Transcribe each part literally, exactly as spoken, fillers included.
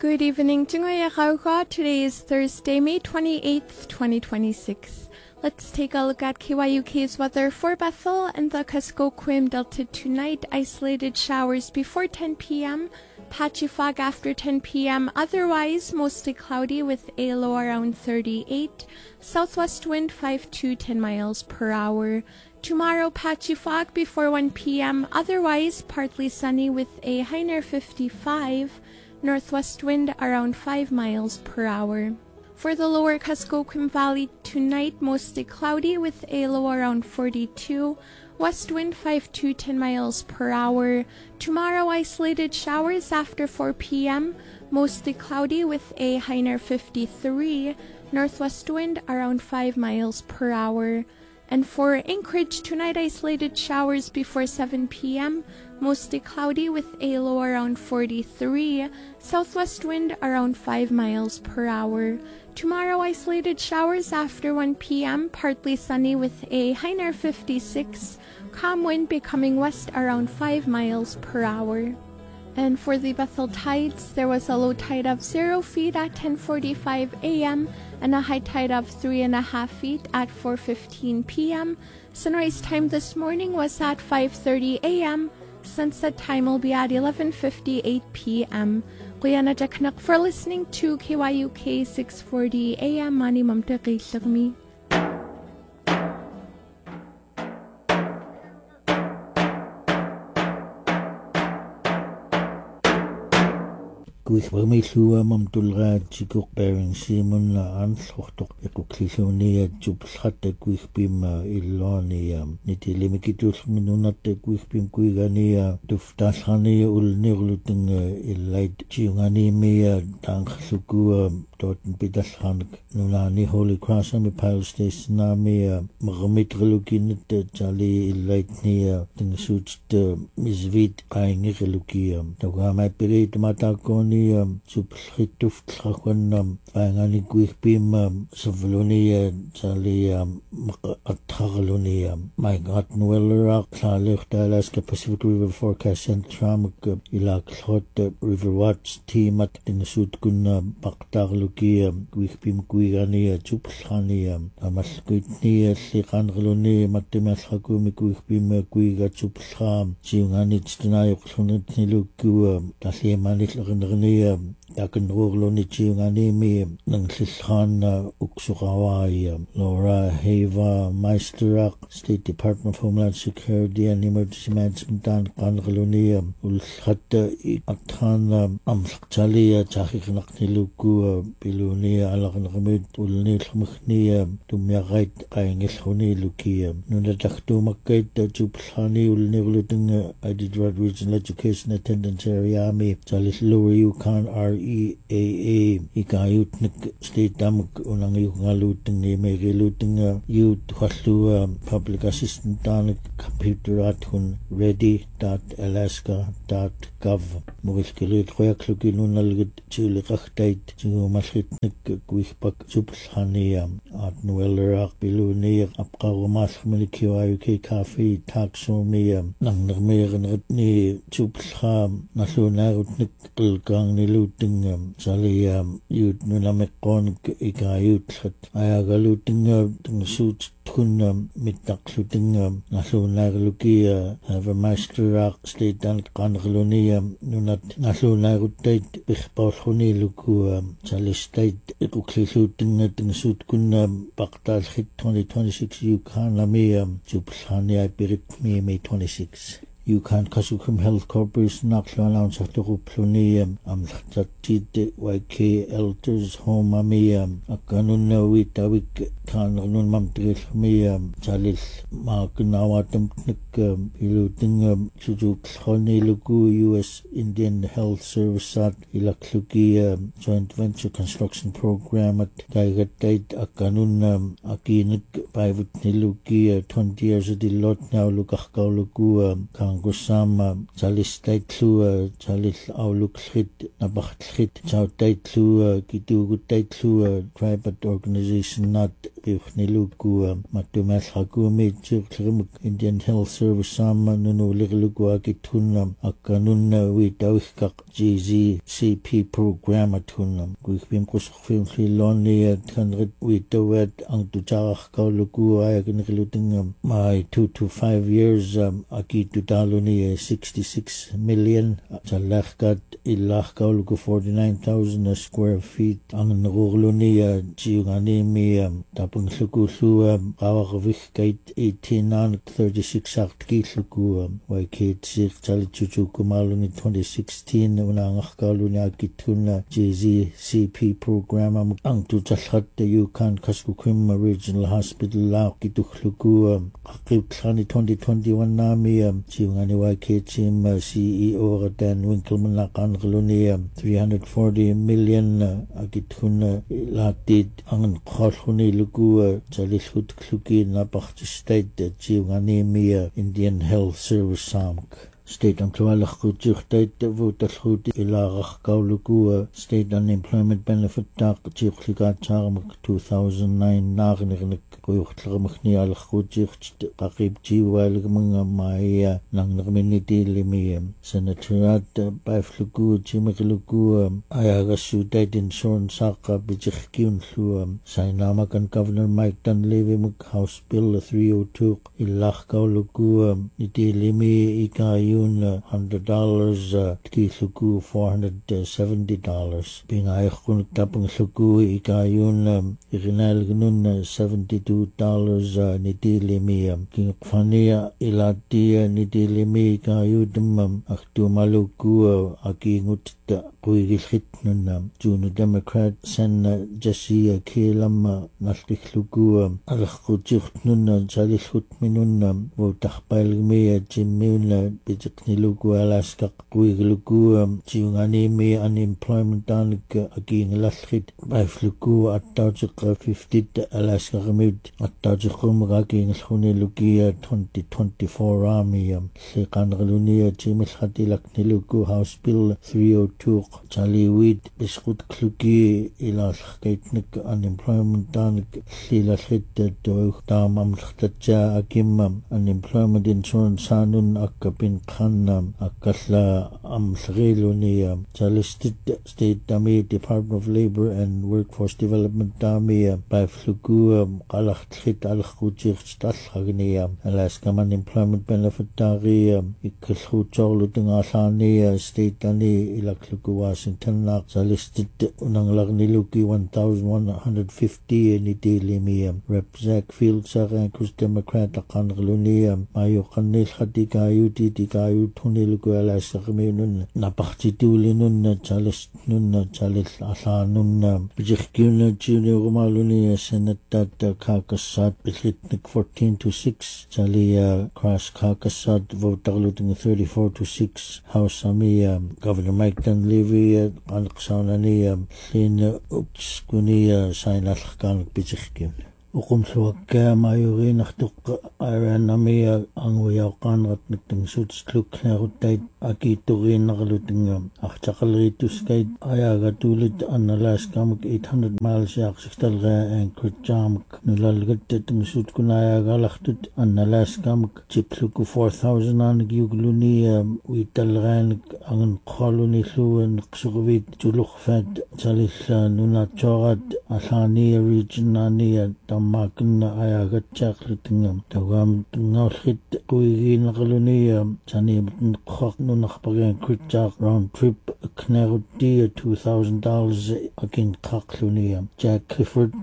Good evening, Jingoya Rauga. Today is Thursday, May twenty-eighth, twenty twenty-six. Let's take a look at K Y U K's weather for Bethel and the Kuskokwim Delta tonight. Isolated showers before ten p m, patchy fog after ten p m, otherwise mostly cloudy with a low around thirty-eight. Southwest wind five to ten miles per hour. Tomorrow, patchy fog before one p m, otherwise partly sunny with a high near fifty-five. Northwest wind around five miles per hour. For the lower Kuskokwim Valley tonight, mostly cloudy with a low around forty-two. West wind five to ten miles per hour. Tomorrow, isolated showers after four p m, mostly cloudy with a high near fifty-three. Northwest wind around five miles per hour. And for Anchorage tonight, isolated showers before seven p m, mostly cloudy with a low around forty-three. Southwest wind around five miles per hour. Tomorrow, isolated showers after one p m, partly sunny with a high near fifty-six. Calm wind becoming west around five miles per hour. And for the Bethel tides, there was a low tide of zero feet at ten forty-five a m and a high tide of three and a half feet at four fifteen p m Sunrise time this morning was at five thirty a m Sunset time will be at eleven fifty-eight p m Guyana Jaknak for listening to K Y U K six forty a m Mani Mamtaki Lagmi. Gwych wami llua mam dulga tigwch bearing Simon na anllochtok eko clillwni a jubllhat a gwych bim illo ni ni di limikidwll minunat a gwych bim gwigani a dwfdallani ulni glwting ilaid jiungani mi a dangllwgu dort yn bydallan nunani Holy Cross am i Pile Station na mi a magamit glwgin a jali ilaid ni a ding suits de misvid qaingi glwgi a dawga mai pirid matagoni Subhituf Tlaquan, Fangani Guipim, Savalonia, Jali, Atagalonia, my God, Noel Clark, Alaska Pacific River Forecast Central, Ilak Hot River Watch Team at Tingsutgun, Baktarluki, Guipim Guigania, Chuplania, Amasquitnia, Sikangaloni, Matimasakumi, Guipim, Guiga Chuplam, Jiunganich, Tanayak, Niluku, Tasiamanich, Dakan Roglo Nichiungani mi ng Sishan Uksukawai, Laura Heva, Meisterak, State Department of Homeland Security and Emergency Management and Kangaluni, Ulhata Atan Amsakchalia, Chahiknak Niluku, Pilunia, Alakanamid, Ulni Lmukhnia, Tumyakait, Kaingishoni Lukia, Nunataktu Makait, Juplani, Ulnigluting, Iditarod Regional Education Attendance Area Army, Chalis Lower Yukon R E A A, Ikayutnik State Damuk, Unang Yukaluting, Megiluting, Youth Hatu, Public Assistant Danik, Computer Athun, ready dot alaska dot gov. Mugiskilit Hoyaklukin Unalgit, Chilikachtait, Jingumasitnik, Guichbak, Juplania, at Nuellerak, Bilunia, Apkawamas, Milikio, U K Cafe, Taxomia, Nang Nagmegan Ritni, Juplham, Nasunarutnik, Gang niluting sali yut nunamekon ikayut at ayagaluting ting suits tun mittakluting nasunarluki have a master state and kangalunia nunat nasunarutay bikhpawhuni luku sali state ikuklisuting ting suit kun baktal hit twenty twenty-six Yukon lami juplhani ay pirit mi May twenty-six. Yukon Kuskokwim Health Corporation Naklo Allowance at the Ruplunium, Am Tatid Y K Elders Home Amiam, a Ganuna Witawik Kan Mamtril Miam, Chalis Markanawatum Nick, Piluting Sujuk Honi Lugu, U S Indian Health Service at Ilakluki Joint Venture Construction Program at Gaigatate, a Ganuna Akinik Private Niluki, twenty years of the lot now Lukakau Lugu, Gusam Chalis Taitlu, Chalis Auluk Hit, Nabach Hit, Chow Taitlu, Kitu Taitlu, private organization not iuxniluku mattumaallaqakuumi tiuqlerimuk Indian Health Service saama nunuuliqluku akithunnam akkanunna uitauikkaq G Z C P program athunnam kuikpim qusqfim lillonia thanrit uitawat angtutararqauluku ayakiniqlutingam mai two to five years um, akitutaluni sixty-six million challarqat illarqauluku forty-nine thousand square feet angnuruluni jiunganimi tapunglukullu qawaqvihkait eighteen thirty-six artkilluku waikitsir chalichuchukumaluni twenty sixteen unangarqauluni akithunna G Z C P program am angtutallat Yukon Kuskokwim Regional Hospital la kitukhluku qaqibtlani twenty twenty-one nami jiungani waikitsim C E O Dan Winkleman laqanqluni three hundred forty million akithunna latit angan qolhuni luku chalilhut khluki napaqti state jiungani mi Indian Health Service samk State employment votalhut ilaqarqauluku State Unemployment Benefit taq jiqliqaatsaarmak two thousand nine naarnirnik quyuqtlerimagni alerquutiirt qaqib jiuaaligmanga maia nangnerminitiilimi Senator paifluku jimiqluku ayagassuutait insurance aaqa bitirkiunlu sainamakan Governor Mike Dunleavy muk House Bill three oh two illarqauluku nitiilimi ikayu one hundred dollars tkilluku four hundred seventy dollars pingaayqun tapungluku ikayun irinaalgnun seventy-two dollars nitilimi kinqfania ilatia nitilimi ikayudum aktumaluku akingut quigilhitnun June Democrat Sen Jesse Kelam nalqilluku alqutiqnun chalilhut minun votaqpailgmi jimmiun bitikniluku alaska quigluku jiunganimi unemployment tanik akinglallhit baifluku attaujiq fifty alaska gmid attaujiqum gakinglhuniluki twenty twenty-four rami liqanrlunia jimilhatilakniluku House Bill three oh two chaliwid biskut kluki ilalhkaitnik unemployment tanik lilalhit tuuqtaam amlhtatja akimam unemployment insurance sanun akkapin qannam akkalla amlghiluni chalistit State Dami Department of Labor and Workforce Development Dami baifluku qalaqtlhit alqutiiqtalhagni Alaska Unemployment Benefit tagi ikkalhuutorlutingaallani State ani ilakluku Washington naq chalistit unanglagniluki one thousand one hundred fifty nitilimi Rep Zach Fields Sarangkus Democrat aqanrluni mayuqannil khatikayuti tikayut huniluku alasaqminun napaqtitulinun chalisnun chalis alanun bijikkyun juniormaluni senattat Caucasat bilitnik fourteen to six chalia Cross Caucasat votarluting thirty-four to six House Ami Governor Mike Dunleavy qanqsaunani lin upskuni sainalqan bijikkyun uqumluakka mayurinartuq aranamia anguyauqaanratnik tangsuutslukneruttait akiituriinnerlutinga artaqalriituskait ayagatulit annalaaskamuk eight hundred miles yaaqsiktalria Anchorage nulalgatta tangsuutkunayagalartut annalaaskamuk tipluku four thousand anik yugluni uitalraanik angan qolunilluun qsuqvit tulurfat salilla nunatsorat alania regionania makin ayagatchaqlutingam tawam ngawlhit quigiinaqaluni chani qaq nunaqpagan kritchaq round trip knerutti two thousand dollars akin qaqluni Jack Clifford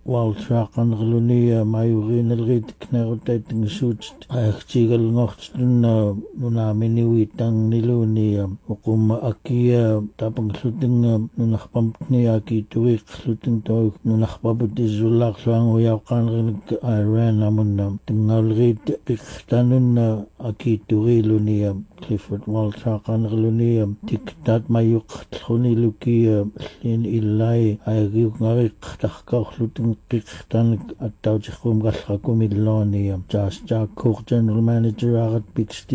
waltraqanqaluni mayurinalrit kneruttait ngsuut ayaqchigal ngortun nunamini witang niluni uqum akia tapangluting nunaqpamtni akituiqluting toy nunaqpabut izullaqluang yauqaanrinik Iran amunna tingalrit piqtanun akituriluni Clifford waltraqanqaluni tiktat mayuqtluniluki lin illai aygiungariq taqqarlutin qiqtanik attaujiqum gallaqumilloni Josh Jacob General Manager agat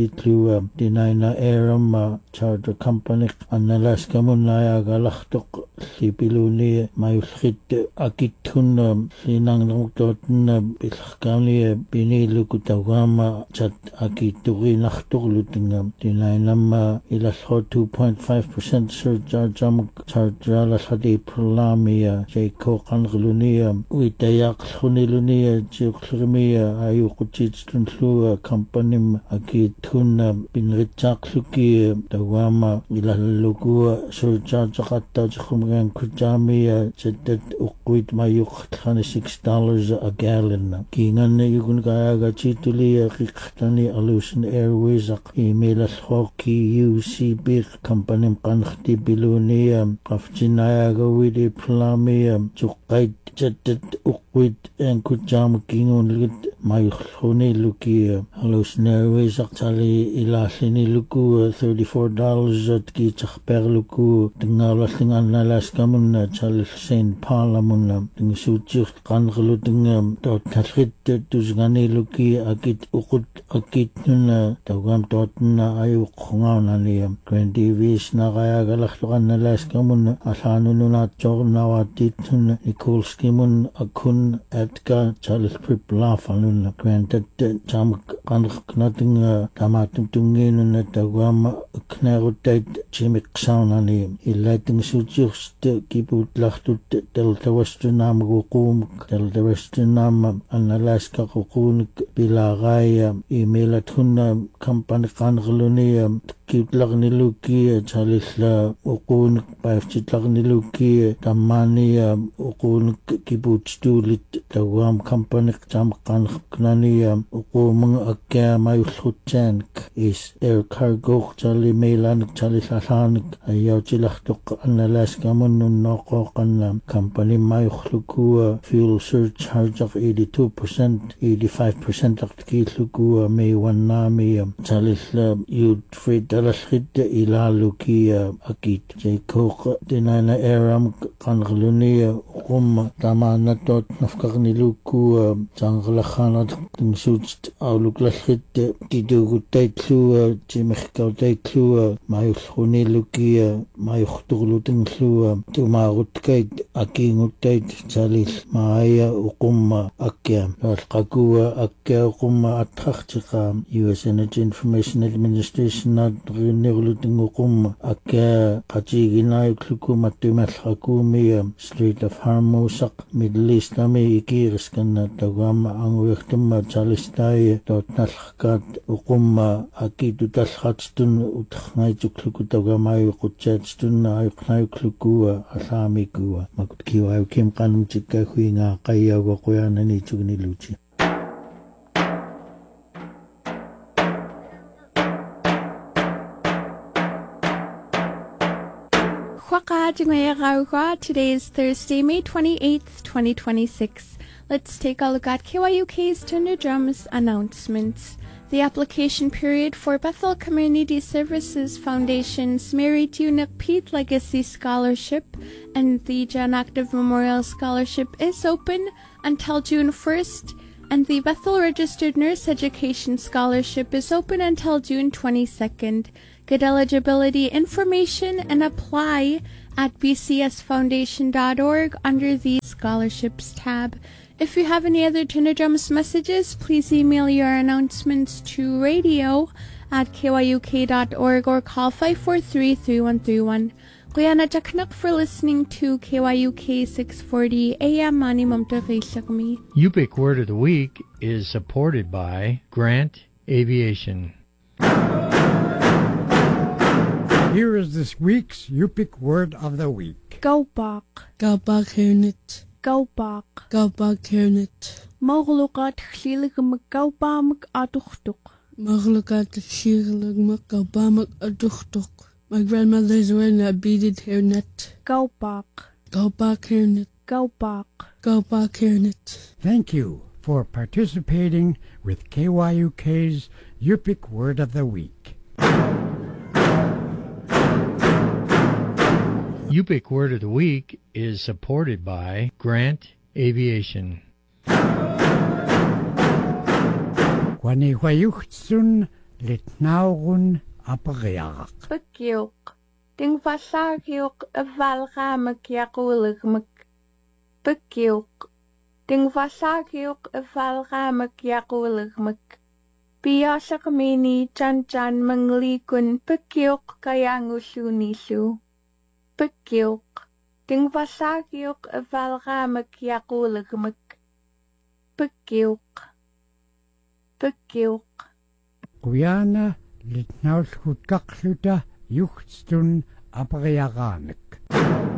bigstitlu dinaina Aram Charter Company annalaskamunna ayagalaqtuq lipiluni mayulhit akittun linangnamuktootna pilhkauni piniluku tawama chat akitturinartorlutinga tinainamma ilalho two point five percent surcharge charjala hadi prolamia jayko qanqlunia uitayaqlunilunia jiuqlrimia ayuqutittunlua kampanim akittun pinritsaaqluki tawama ilalluku surcharge qattaajqumgan kujamia chattat uqwit mayuqtlani six dollars a gallon kingan yugun kayaga chitulia qiqtani Aleutian Airways aq email alhoki U C B company qanqti bilunia qafchinayaga widi plamia chuqait chattat uqwit en kujam kingun lit mayuqluni luki Aleutian Airways aq chali ilallini luku thirty-four dollars at ki chaqperluku tingalallingan nalaskamun chali Saint Paulamun tingsuchir qanqluting tot talhit tuzgani luki akit uqut akit nuna tawam totna ayu qungaunani twenty vis na gaya galaqtuqan nalaskamun alanununa chornawatitun nikolskimun akun atka chali priplafalun granted jam qanqnating tamatum tunginun tawam knarutait chimiqsaunani ilating suchirst kibutlahtut teltawastunam guqum teltawastunam analaska guqun bilagaya email tunna company qanqluni kitlagniluki chalilla uqun paifchitlagniluki tamani uqun kibutstulit tawam company jam qanqnani uqum akka mayulhutchank is air cargo chali mailan chalilalan ayawchilahtuq analaskamun noqoqan company mayukhluku fuel surcharge of eighty-two percent eighty-five percent aqtkilluku may wannami chalilla yud freight dalashid ilaluki akit jaykoq dinana aram qanqluni qum tamanatot nafqarniluku janglakhanat tingsucht awluklashid kiduguttaitlu chimikkautaitlu mayulkhuniluki mayukhturlutinglu tumarutkait akingutait chalil maaya uqumma akka alqakuwa akka uqumma atkhachqa U S Energy Information Administration na rinirlutinguqumma akka qachiginayukluku matumalqakumi Strait of Hormuz Middle East nami ikiriskanna tawama angwirtumma chalistai totnalqat uqumma akitutalqatstun utkhnaitukluk tawamayu qutchatstun ayqnayukluku alamiku makutkiwa kim qanum chikka huinga qayyawa qoyanani chugniluchi Today is Thursday, May twenty-eighth, twenty twenty-six. Let's take a look at K Y U K's Tundra Drums announcements. The application period for Bethel Community Services Foundation's Mary Tunick Pete Legacy Scholarship and the John Active Memorial Scholarship is open until June first, and the Bethel Registered Nurse Education Scholarship is open until June twenty-second. Get eligibility information and apply at b c s foundation dot org under the Scholarships tab. If you have any other Tundra Drums messages, please email your announcements to radio at k y u k dot org or call five four three, three one three one. Kuyana Jaknak for listening to K Y U K six forty A M Mani Mamta. Yupik Word of the Week is supported by Grant Aviation. Here is this week's Yupik Word of the Week. Go back. Go back Hernet. Go back. Go back Hernet. Moglukat Gliligum Gaubamak Aduchtuk. Moglukat Shirlugmak Gaubamak Aduchtuk. My grandmother's wearing a beaded hairnet. Go back. Go back Hernet. Go back. Go back Hernet. Thank you for participating with K Y U K's Yupik Word of the Week. Yupik Word of the Week is supported by Grant Aviation. Wanihwayuchtsun litnaurun apareak. Bakyok. Ding vallagiok y falgamag iaqulagmag. Bygiwg. Ding vallagiok y falgamag iaqulagmag. Biasag mini jan jan manglikun bygiwg gayangulunilu. Bygiwg. Ding vallagiok y falgamag iaqulagmag. Bygiwg. Bygiwg. Guyana litnaulskut kakluta juhtstun apariaganek.